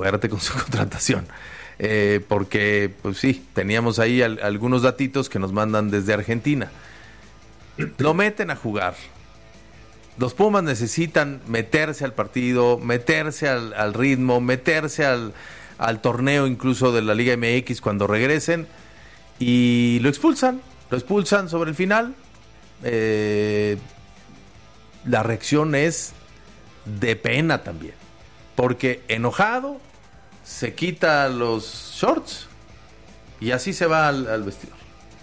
porque pues sí, teníamos ahí algunos datitos que nos mandan desde Argentina. Lo meten a jugar. Los Pumas necesitan meterse al partido, meterse al ritmo, meterse al torneo incluso de la Liga MX cuando regresen, y lo expulsan sobre el final. La reacción es de pena también, porque enojado se quita los shorts y así se va al vestidor.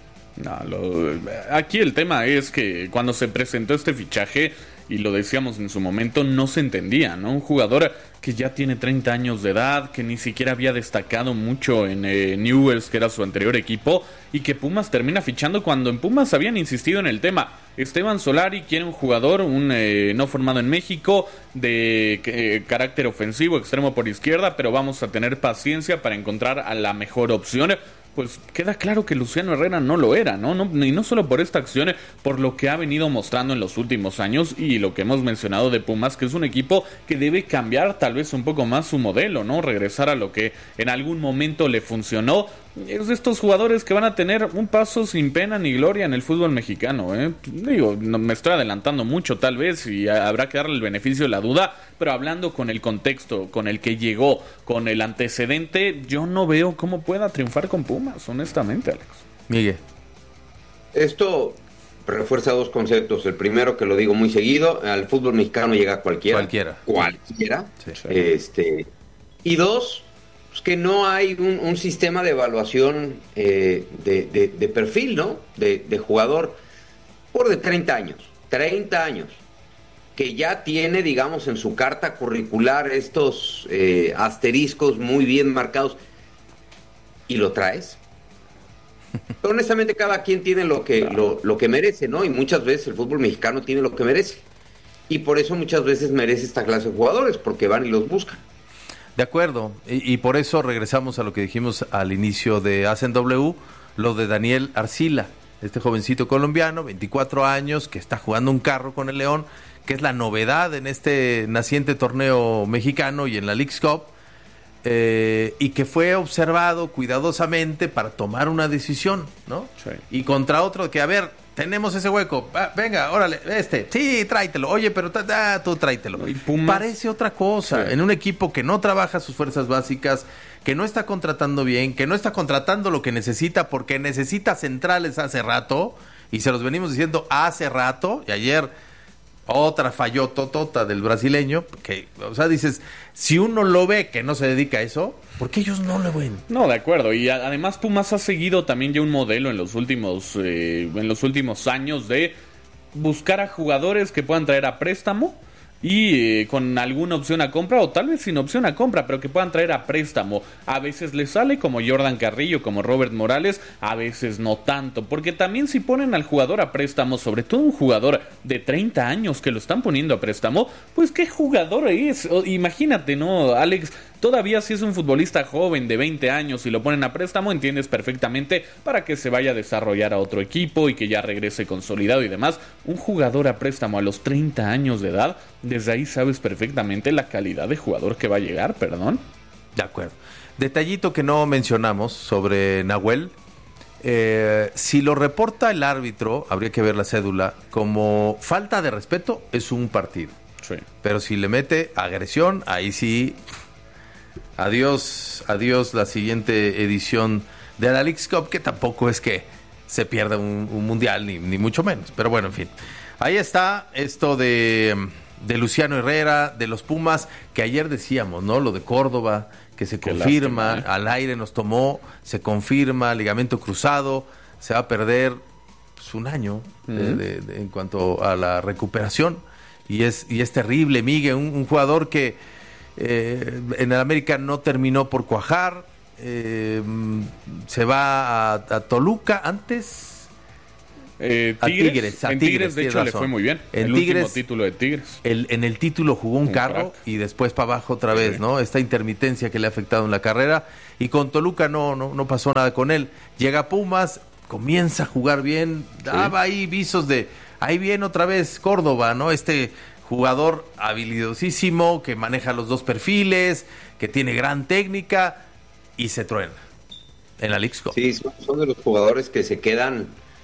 Aquí el tema es que cuando se presentó este fichaje, y lo decíamos en su momento, no se entendía, ¿no? Un jugador que ya tiene 30 años de edad, que ni siquiera había destacado mucho en Newell's, que era su anterior equipo, y que Pumas termina fichando cuando en Pumas habían insistido en el tema. Esteban Solari quiere un jugador, no formado en México, de carácter ofensivo, extremo por izquierda, pero vamos a tener paciencia para encontrar a la mejor opción. Pues queda claro que Luciano Herrera no lo era, ¿no? Y no solo por esta acción, por lo que ha venido mostrando en los últimos años y lo que hemos mencionado de Pumas, que es un equipo que debe cambiar tal vez un poco más su modelo, ¿no? Regresar a lo que en algún momento le funcionó. Es de estos jugadores que van a tener un paso sin pena ni gloria en el fútbol mexicano, ¿eh? Digo, me estoy adelantando mucho tal vez y habrá que darle el beneficio de la duda, pero hablando con el contexto con el que llegó, con el antecedente, yo no veo cómo pueda triunfar con Pumas, honestamente, Alex. Miguel. Esto refuerza dos conceptos. El primero, que lo digo muy seguido, al fútbol mexicano llega cualquiera. Sí. Y dos, pues que no hay un sistema de evaluación de perfil, ¿no? De jugador por de 30 años, que ya tiene, digamos, en su carta curricular estos asteriscos muy bien marcados, y lo traes. Pero honestamente cada quien tiene lo que merece, ¿no? Y muchas veces el fútbol mexicano tiene lo que merece. Y por eso muchas veces merece esta clase de jugadores, porque van y los buscan. De acuerdo, y por eso regresamos a lo que dijimos al inicio de Hacen W, lo de Daniel Arcila, este jovencito colombiano, 24 años, que está jugando un carro con el León, que es la novedad en este naciente torneo mexicano y en la Leagues Cup, y que fue observado cuidadosamente para tomar una decisión, ¿no? Sí. Y contra otro que, a ver, tenemos ese hueco, venga, órale, sí, tráetelo, oye, pero tú tráetelo. Parece otra cosa, sí. En un equipo que no trabaja sus fuerzas básicas, que no está contratando bien, que no está contratando lo que necesita, porque necesita centrales hace rato, y se los venimos diciendo hace rato, y ayer otra fallototota del brasileño, que, o sea, dices, si uno lo ve que no se dedica a eso, ¿por qué ellos no lo ven? No, de acuerdo, y además Pumas ha seguido también ya un modelo en los últimos años de buscar a jugadores que puedan traer a préstamo y con alguna opción a compra o tal vez sin opción a compra, pero que puedan traer a préstamo. A veces les sale, como Jordan Carrillo, como Robert Morales, a veces no tanto, porque también si ponen al jugador a préstamo, sobre todo un jugador de 30 años que lo están poniendo a préstamo, pues qué jugador es. Imagínate, ¿no, Alex? Todavía si es un futbolista joven de 20 años y lo ponen a préstamo, entiendes perfectamente para que se vaya a desarrollar a otro equipo y que ya regrese consolidado y demás. Un jugador a préstamo a los 30 años de edad, desde ahí sabes perfectamente la calidad de jugador que va a llegar, perdón. De acuerdo. Detallito que no mencionamos sobre Nahuel. Si lo reporta el árbitro, habría que ver la cédula, como falta de respeto, es un partido. Sí. Pero si le mete agresión, ahí sí... Adiós la siguiente edición de la Leagues Cup, que tampoco es que se pierda un mundial, ni mucho menos. Pero bueno, en fin. Ahí está esto de Luciano Herrera, de los Pumas, que ayer decíamos, ¿no? Lo de Córdoba, que se confirma, lástima, al aire nos tomó, se confirma, ligamento cruzado, se va a perder pues, un año en cuanto a la recuperación. Y es terrible, Miguel, un jugador que... en el América no terminó por cuajar, se va a Toluca antes, a Tigres. En Tigres de hecho le fue muy bien, en el Tigres, último título de Tigres. En el título jugó un carro y después para abajo otra vez, ¿no? Esta intermitencia que le ha afectado en la carrera, y con Toluca no pasó nada con él. Llega a Pumas, comienza a jugar bien, daba ahí visos de, ahí viene otra vez Córdoba, ¿no? Jugador habilidosísimo, que maneja los dos perfiles, que tiene gran técnica y se truena en la Leagues Cup. Sí, son de los jugadores que se quedan,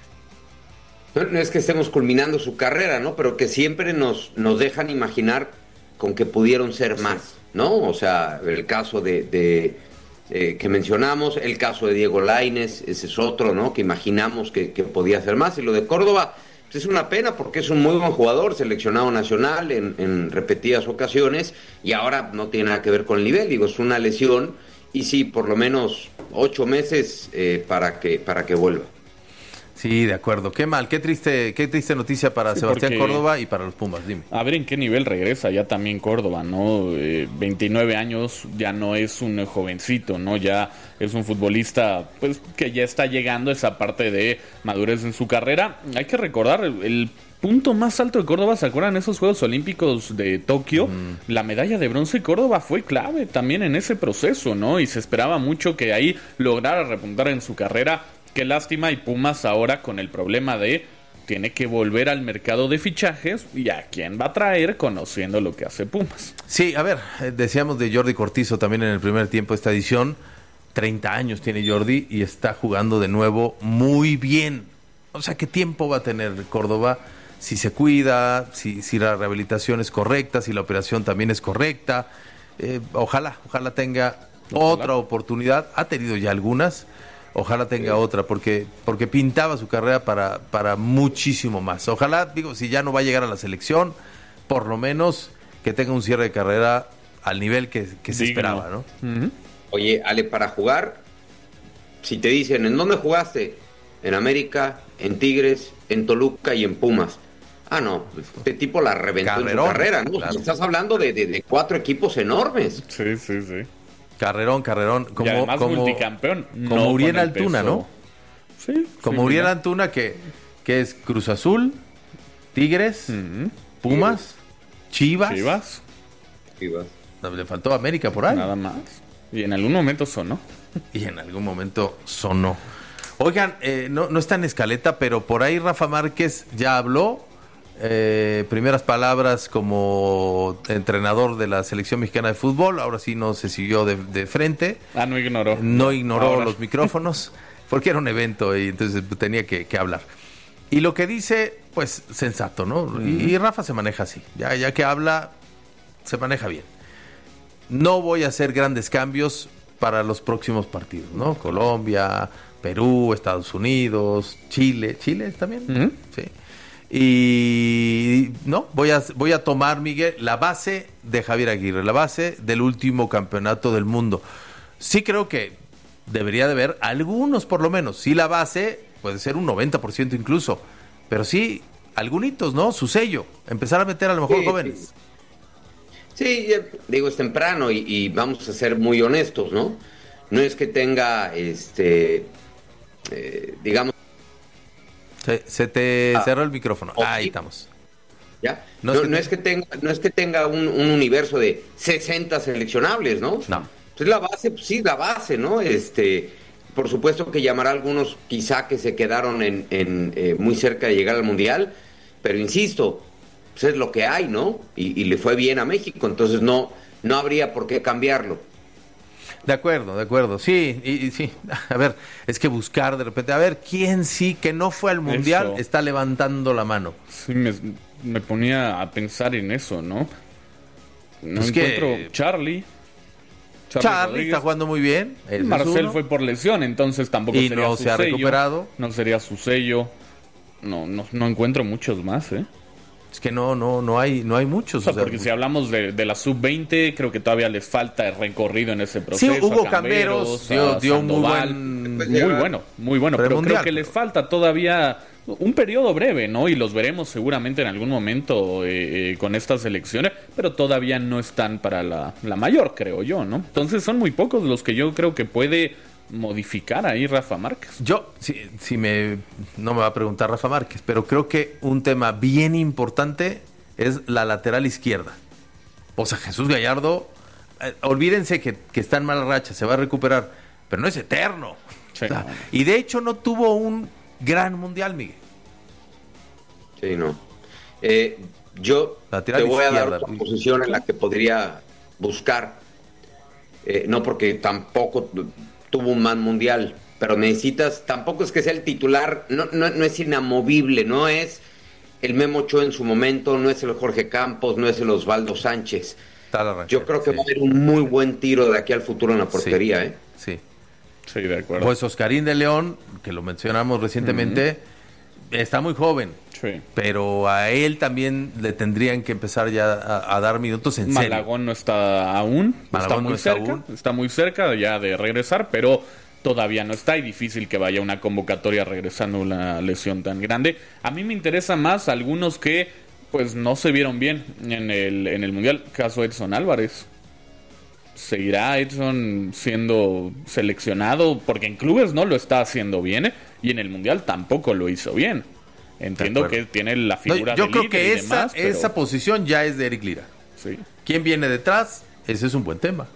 no es que estemos culminando su carrera, ¿no? Pero que siempre nos dejan imaginar con que pudieron ser más, ¿no? O sea, el caso de que mencionamos, el caso de Diego Lainez, ese es otro, ¿no? Que imaginamos que podía ser más. Y lo de Córdoba... es una pena porque es un muy buen jugador, seleccionado nacional en repetidas ocasiones, y ahora no tiene nada que ver con el nivel, digo, es una lesión, y sí, por lo menos 8 meses para que vuelva. Sí, de acuerdo. Qué mal, qué triste noticia para Sebastián Córdoba y para los Pumas, dime. A ver en qué nivel regresa ya también Córdoba, ¿no? 29 años, ya no es un jovencito, ¿no? Ya es un futbolista, pues, que ya está llegando a esa parte de madurez en su carrera. Hay que recordar, el punto más alto de Córdoba, ¿se acuerdan esos Juegos Olímpicos de Tokio? La medalla de bronce, Córdoba fue clave también en ese proceso, ¿no? Y se esperaba mucho que ahí lograra repuntar en su carrera. Qué lástima, y Pumas ahora con el problema de tiene que volver al mercado de fichajes, y a quién va a traer conociendo lo que hace Pumas. Sí, a ver, decíamos de Jordi Cortizo también en el primer tiempo de esta edición. 30 años tiene Jordi y está jugando de nuevo muy bien. O sea, ¿qué tiempo va a tener Córdoba? Si se cuida, si la rehabilitación es correcta, si la operación también es correcta. Ojalá tenga otra oportunidad. Ha tenido ya algunas. Ojalá tenga otra, porque pintaba su carrera para muchísimo más. Ojalá, digo, si ya no va a llegar a la selección, por lo menos que tenga un cierre de carrera al nivel que se esperaba, ¿no? Uh-huh. Oye, Ale, para jugar, si te dicen, ¿en dónde jugaste? En América, en Tigres, en Toluca y en Pumas. Ah, no, este tipo la reventó en su carrera, ¿no? Claro. Estás hablando de 4 equipos enormes. Sí. Carrerón. Y además multicampeón. Como Uriel Antuna, peso. ¿no? Sí. Como Uriel Antuna, que es Cruz Azul, Tigres, Pumas, Chivas. Le faltó América por ahí. Nada más. Y en algún momento sonó. Oigan, no está en escaleta, pero por ahí Rafa Márquez ya habló. Primeras palabras como entrenador de la selección mexicana de fútbol. Ahora sí no se siguió de frente. No ignoró. No ignoró los micrófonos porque era un evento y entonces tenía que hablar. Y lo que dice, pues sensato, ¿no? Y Rafa se maneja así. Ya que habla, se maneja bien. No voy a hacer grandes cambios para los próximos partidos, ¿no? Colombia, Perú, Estados Unidos, Chile también. Sí. Y no, voy a tomar, Miguel, la base de Javier Aguirre, la base del último campeonato del mundo. Sí creo que debería de haber algunos, por lo menos. Sí, la base puede ser un 90% incluso, pero sí, algunitos, ¿no? Su sello, empezar a meter a lo mejor jóvenes. Sí, digo, es temprano y vamos a ser muy honestos, ¿no? No es que tenga, digamos... Se te cerró el micrófono. Ahí estamos. ¿Ya? No es que tenga un universo de 60 seleccionables, ¿no? No. Entonces la base, pues sí, la base, ¿no? Por supuesto que llamará a algunos quizá que se quedaron muy cerca de llegar al Mundial, pero insisto, pues es lo que hay, ¿no? Y le fue bien a México, entonces no habría por qué cambiarlo. De acuerdo. Sí, y sí. A ver, es que buscar de repente, a ver, ¿quién sí que no fue al Mundial está levantando la mano? Sí, me ponía a pensar en eso, ¿no? No es encuentro Charlie está jugando muy bien. Marcel fue por lesión, entonces tampoco y sería no su se ha sello. Recuperado. No sería su sello. No encuentro muchos más, ¿eh? Es que no hay muchos. O sea, porque si hablamos de la sub-20, creo que todavía les falta recorrido en ese proceso. Sí, hubo Camberos, dio un muy bueno, pero creo que les falta todavía un periodo breve, ¿no? Y los veremos seguramente en algún momento con estas elecciones, pero todavía no están para la mayor, creo yo, ¿no? Entonces son muy pocos los que yo creo que puede modificar ahí Rafa Márquez. Yo, no me va a preguntar Rafa Márquez, pero creo que un tema bien importante es la lateral izquierda. O sea, Jesús Gallardo, olvídense que está en mala racha, se va a recuperar, pero no es eterno. Sí, o sea, no. Y de hecho no tuvo un gran mundial, Miguel. Sí, no. Yo te voy a dar otra posición en la que podría buscar, no porque tampoco tuvo un mal mundial, pero tampoco es que sea el titular, no es inamovible, no es el Memo Ochoa en su momento, no es el Jorge Campos, no es el Osvaldo Sánchez. Yo creo que va a haber un muy buen tiro de aquí al futuro en la portería, Sí. Sí, de acuerdo. Pues Oscarín de León, que lo mencionamos recientemente, está muy joven. Sí. Pero a él también le tendrían que empezar ya a dar minutos en serio. Malagón no está aún. Está muy cerca ya de regresar, pero todavía no está y difícil que vaya una convocatoria regresando una lesión tan grande. A mí me interesa más algunos que pues no se vieron bien en el Mundial. Caso Edson Álvarez. ¿Seguirá Edson siendo seleccionado? Porque en clubes no lo está haciendo bien y en el Mundial tampoco lo hizo bien. Entiendo que tiene la figura de líder. Yo creo que esa posición ya es de Eric Lira. Sí. ¿Quién viene detrás? Ese es un buen tema.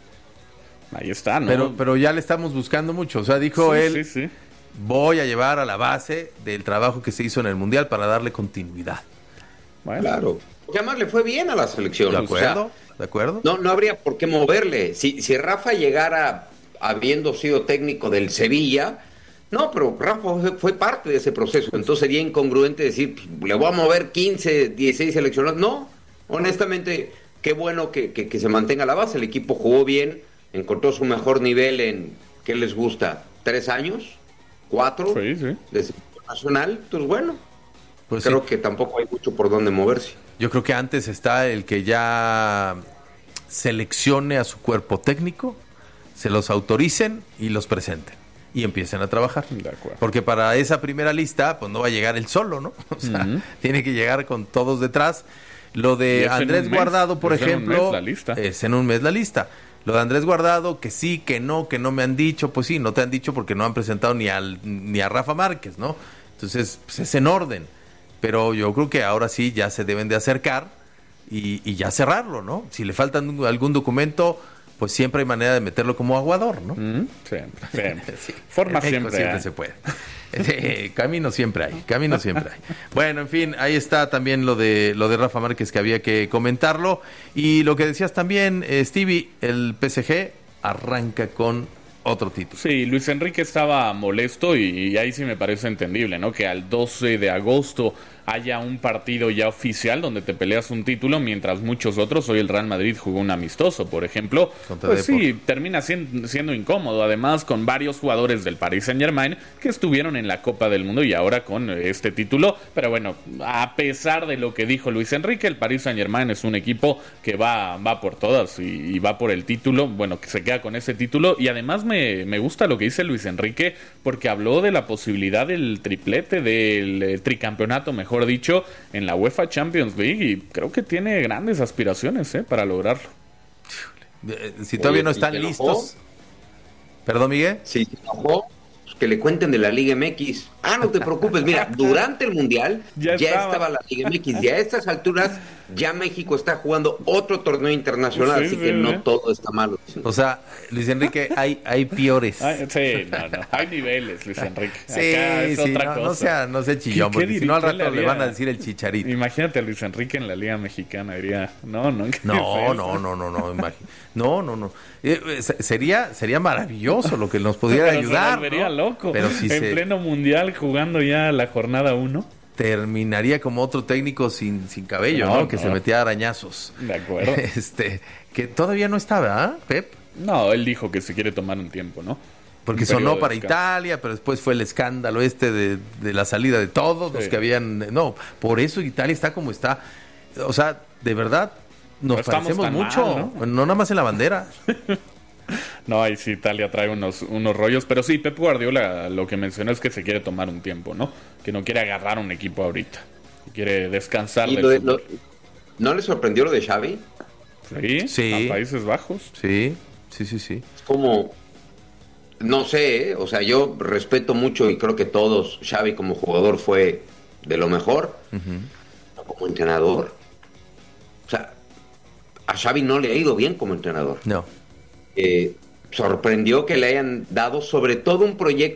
Ahí está, ¿no? Pero ya le estamos buscando mucho. O sea, dijo él, voy a llevar a la base del trabajo que se hizo en el Mundial para darle continuidad. Bueno. Claro. Porque además le fue bien a la selección. ¿De acuerdo? ¿De acuerdo? No habría por qué moverle. Si Rafa llegara habiendo sido técnico del Sevilla... No, pero Rafa fue parte de ese proceso, entonces sería incongruente decir, le voy a mover 15, 16 seleccionados. No, honestamente, qué bueno que se mantenga la base. El equipo jugó bien, encontró su mejor nivel en, ¿qué les gusta? ¿3 años? ¿4? Sí. De selección nacional, entonces bueno, pues creo que tampoco hay mucho por dónde moverse. Yo creo que antes está el que ya seleccione a su cuerpo técnico, se los autoricen y los presenten. Y empiecen a trabajar. De acuerdo. Porque para esa primera lista, pues no va a llegar él solo, ¿no? O sea, tiene que llegar con todos detrás. Lo de Andrés Guardado, por ejemplo, es en un mes la lista. Lo de Andrés Guardado, que sí, que no me han dicho, pues sí, no te han dicho porque no han presentado ni a Rafa Márquez, ¿no? Entonces, pues es en orden. Pero yo creo que ahora sí ya se deben de acercar y ya cerrarlo, ¿no? Si le falta algún documento, pues siempre hay manera de meterlo como aguador, ¿no? Siempre. Sí. Forma siempre se puede. Camino siempre hay. Bueno, en fin, ahí está también lo de Rafa Márquez, que había que comentarlo. Y lo que decías también, Stevie, el PSG arranca con otro título. Sí, Luis Enrique estaba molesto y ahí sí me parece entendible, ¿no? Que al 12 de agosto haya un partido ya oficial donde te peleas un título, mientras muchos otros, hoy el Real Madrid jugó un amistoso, por ejemplo, pues sí, termina siendo incómodo, además con varios jugadores del Paris Saint-Germain que estuvieron en la Copa del Mundo y ahora con este título, pero bueno, a pesar de lo que dijo Luis Enrique, el Paris Saint-Germain es un equipo que va por todas y va por el título, bueno, que se queda con ese título, y además me gusta lo que dice Luis Enrique, porque habló de la posibilidad del triplete, del tricampeonato, mejor mejor dicho, en la UEFA Champions League, y creo que tiene grandes aspiraciones para lograrlo. Si todavía no están listos. ¿Perdón, Miguel? Sí, que le cuenten de la Liga MX. No te preocupes, mira, durante el Mundial ya estaba la Liga MX y a estas alturas ya México está jugando otro torneo internacional, así que no todo está malo. O sea, Luis Enrique, hay peores. Hay niveles, Luis Enrique. Acá es otra cosa. No sea chillón, porque si no al rato le van a decir el Chicharito. Imagínate a Luis Enrique en la Liga Mexicana, diría, no. Sería maravilloso lo que nos pudiera ayudar. Se volvería loco. Pero si en pleno mundial jugando ya la jornada 1. Terminaría como otro técnico sin cabello, ¿no? Que se metía a arañazos. De acuerdo. Que todavía no estaba, Pep. No, él dijo que se quiere tomar un tiempo, ¿no? Porque sonó para Italia, pero después fue el escándalo de la salida de todos los que habían... No, por eso Italia está como está. O sea, de verdad, nos parecemos mucho. Mal, ¿no? Nada más en la bandera. No, ahí sí Italia trae unos rollos, pero sí, Pep Guardiola lo que mencionó es que se quiere tomar un tiempo, ¿no? Que no quiere agarrar un equipo ahorita, que quiere descansar. ¿No le sorprendió lo de Xavi? Sí, a Países Bajos. Sí. Es como, no sé, o sea, yo respeto mucho y creo que todos, Xavi como jugador fue de lo mejor, como entrenador, o sea, a Xavi no le ha ido bien como entrenador. No. Sorprendió que le hayan dado sobre todo un proyecto